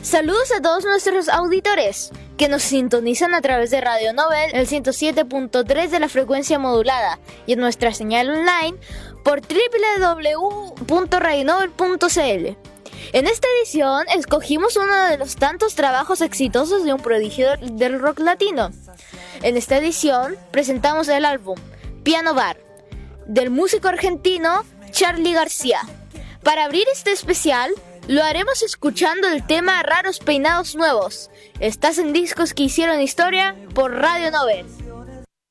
Saludos a todos nuestros auditores que nos sintonizan a través de Radio Nobel, el 107.3 de la frecuencia modulada y en nuestra señal online por www.radionobel.cl. En esta edición escogimos uno de los tantos trabajos exitosos de un prodigio del rock latino. En esta edición presentamos el álbum Piano Bar del músico argentino Charly García. Para abrir este especial lo haremos escuchando el tema Raros Peinados Nuevos. Estás en Discos que Hicieron Historia por Radio Nobel.